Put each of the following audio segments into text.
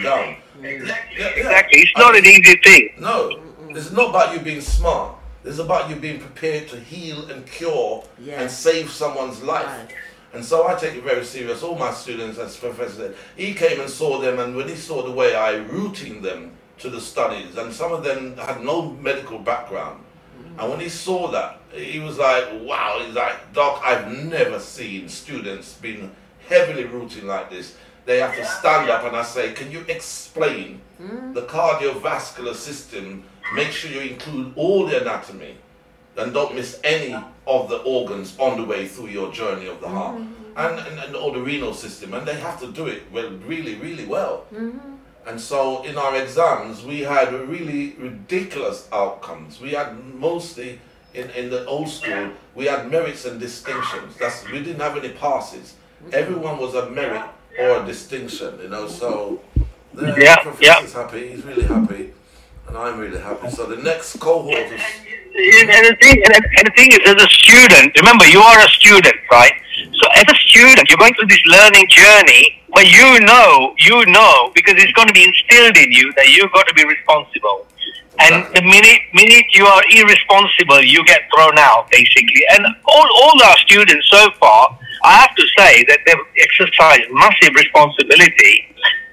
down. Exactly. It's not an easy thing. No, it's not about you being smart. It's about you being prepared to heal and cure and save someone's life. Right. And so I take it very serious. All my students, as Professor said, he came and saw them, and when he saw the way I routing them to the studies, and some of them had no medical background, and when he saw that, he was like, wow, he's like, Doc, I've never seen students being heavily routing like this. They have to stand up, and I say, can you explain the cardiovascular system? Make sure you include all the anatomy and don't miss any of the organs on the way through your journey of the heart and all the renal system, and they have to do it well, really, really well. And so in our exams, we had really ridiculous outcomes. We had mostly, in the old school, we had merits and distinctions. We didn't have any passes. Everyone was a merit or a distinction, so the professor's happy, he's really happy, and I'm really happy. So the next cohort is... And the thing is, as a student, remember, you are a student, right? So as a student, you're going through this learning journey, but you know, because it's going to be instilled in you that you've got to be responsible. And the minute you are irresponsible, you get thrown out, basically. And all our students so far, I have to say that they've exercised massive responsibility,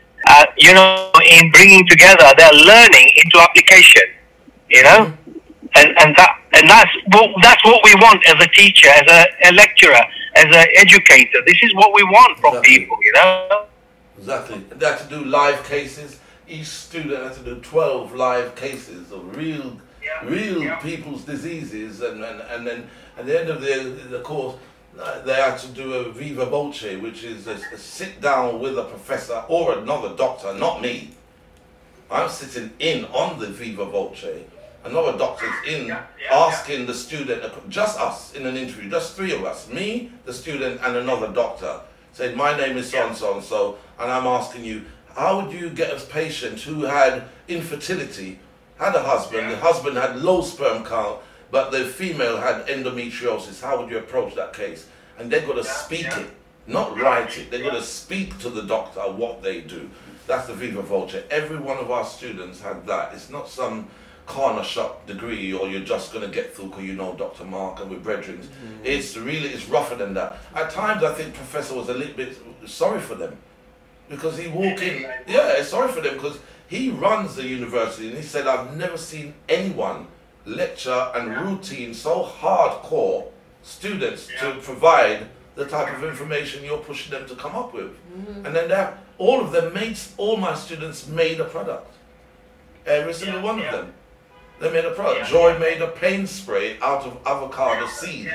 in bringing together their learning into application, And that's what we want as a teacher, as a lecturer, as an educator. This is what we want from people, Exactly. They had to do live cases. Each student had to do 12 live cases of real people's diseases, and then at the end of the course, they had to do a viva voce, which is a sit down with a professor or another doctor, not me. I'm sitting in on the viva voce. Another doctor's in asking the student, just us in an interview, just three of us, me, the student, and another doctor, said, my name is so-and-so, and I'm asking you, how would you get a patient who had infertility, had a husband, the husband had low sperm count, but the female had endometriosis, how would you approach that case? And they've got to speak it, not write it, they've got to speak to the doctor what they do. That's the viva voce. Every one of our students had that. It's not some corner shop degree, or you're just going to get through because you know Dr. Mark and we're brethren. It's rougher than that. At times I think Professor was a little bit sorry for them, because he walked in, sorry for them, because he runs the university, and he said, I've never seen anyone lecture and routine so hardcore students to provide the type of information you're pushing them to come up with. And then all my students made a product. Every single one of them. They made a product. Joy made a pain spray out of avocado seed.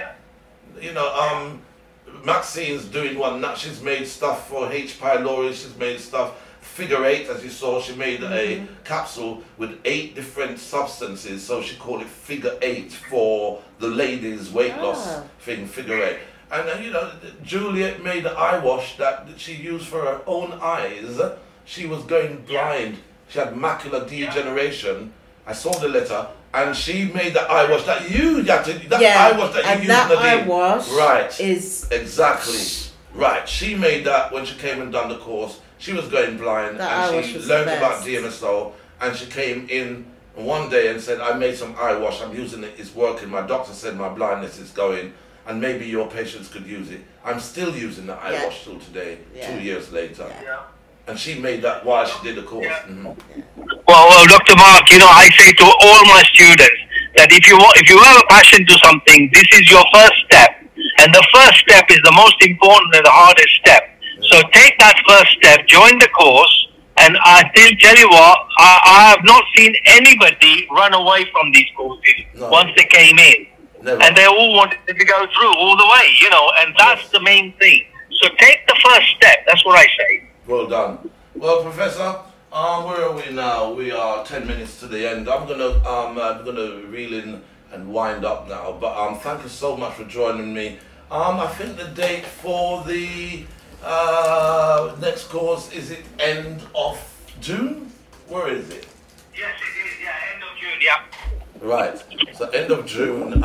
Maxine's doing one. She's made stuff for H. pylori. She's made stuff. Figure 8, as you saw, she made a capsule with 8 different substances. So she called it Figure 8 for the ladies' weight loss thing, Figure 8. And then, Juliet made an eye wash that she used for her own eyes. She was going blind. She had macular degeneration. I saw the letter, and she made the eye wash that you had to. Eye wash that you used, that Nadine. Eye wash, right? Is exactly right. She made that when she came and done the course. She was going blind, and she learned about DMSO, and she came in one day and said, "I made some eye wash. I'm using it. It's working. My doctor said my blindness is going, and maybe your patients could use it." I'm still using the eye wash till today, 2 years later. And she made that while she did the course. Well, Dr. Mark, I say to all my students that if you have a passion to something, this is your first step. And the first step is the most important and the hardest step. So take that first step, join the course, and I tell you what, I have not seen anybody run away from these courses once they came in. Never. And they all wanted to go through all the way, and that's the main thing. So take the first step, that's what I say. Well done. Well, Professor, where are we now? We are 10 minutes to the end. I'm gonna reel in and wind up now. But thank you so much for joining me. I think the date for the next course is it end of June? Where is it? Yes, it is. Yeah, end of June. Yeah. Right. So end of June.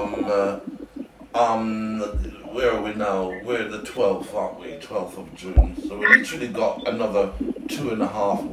Where are we now? We're the 12th, aren't we? 12th of June. So we literally got another 2.5